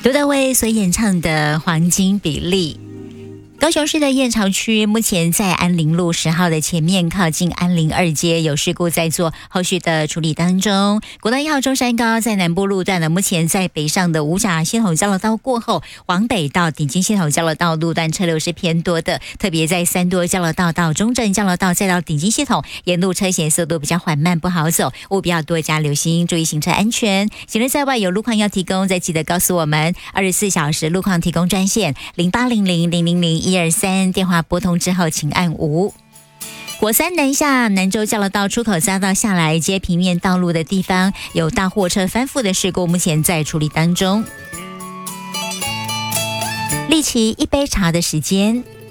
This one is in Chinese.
刘德威所演唱的《黄金比例》。高雄市的燕巢区目前在安林路10号的前面，靠近安林2街有事故在做后续的处理当中。国道1号中山高在南部路段呢，目前在北上的五甲系统交流道过后，往北到顶金系统交流道路段车流是偏多的，特别在三多交流道到中正交流道再到顶金系统，沿路车行速度比较缓慢，不好走，务必要多加留心，注意行车安全。行人在外有路况要提供，再记得告诉我们，24小时路况提供专线0800-000-123，电话拨通之后请按5。国三南下南州交流道出口匝道下来接平面道路的地方，有大货车翻覆的事故，目前在处理当中。立起一杯茶的时间。